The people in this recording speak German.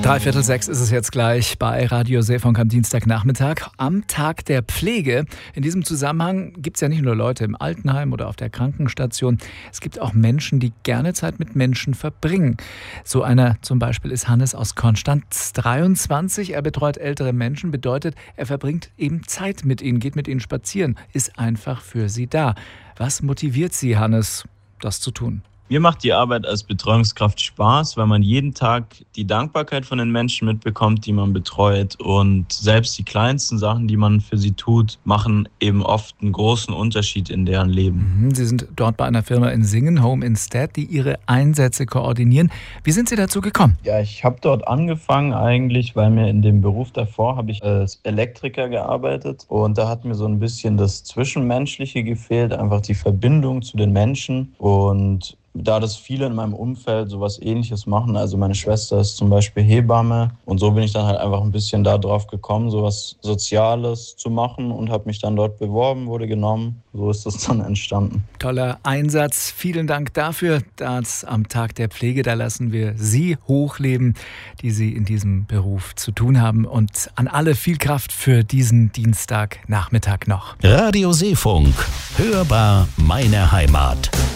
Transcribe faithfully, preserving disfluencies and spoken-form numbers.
Dreiviertel sechs ist es jetzt gleich bei Radio Seefunk am Dienstagnachmittag. Am Tag der Pflege. In diesem Zusammenhang gibt es ja nicht nur Leute im Altenheim oder auf der Krankenstation. Es gibt auch Menschen, die gerne Zeit mit Menschen verbringen. So einer zum Beispiel ist Hannes aus Konstanz, dreiundzwanzig. Er betreut ältere Menschen, bedeutet, er verbringt eben Zeit mit ihnen, geht mit ihnen spazieren, ist einfach für sie da. Was motiviert Sie, Hannes, das zu tun? Mir macht die Arbeit als Betreuungskraft Spaß, weil man jeden Tag die Dankbarkeit von den Menschen mitbekommt, die man betreut. Und selbst die kleinsten Sachen, die man für sie tut, machen eben oft einen großen Unterschied in deren Leben. Sie sind dort bei einer Firma in Singen, Home Instead, die ihre Einsätze koordinieren. Wie sind Sie dazu gekommen? Ja, ich habe dort angefangen eigentlich, weil mir in dem Beruf davor habe ich als Elektriker gearbeitet. Und da hat mir so ein bisschen das Zwischenmenschliche gefehlt, einfach die Verbindung zu den Menschen. Und da das viele in meinem Umfeld sowas Ähnliches machen, also meine Schwester ist zum Beispiel Hebamme und so bin ich dann halt einfach ein bisschen da drauf gekommen, sowas Soziales zu machen und habe mich dann dort beworben, wurde genommen. So ist das dann entstanden. Toller Einsatz. Vielen Dank dafür. Das am Tag der Pflege, da lassen wir Sie hochleben, die Sie in diesem Beruf zu tun haben. Und an alle viel Kraft für diesen Dienstagnachmittag noch. Radio Seefunk. Hörbar meine Heimat.